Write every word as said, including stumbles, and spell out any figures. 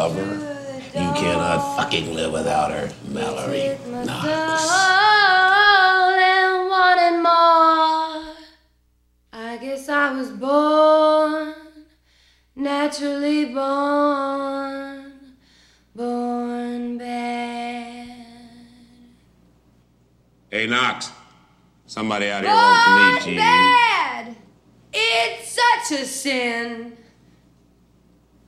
lover. You cannot fucking live without her, Mallory Knox. And wanted more. I guess I was born, naturally born, born bad. Hey, Knox. Somebody out here wants to meet you. Born bad. It's such a sin.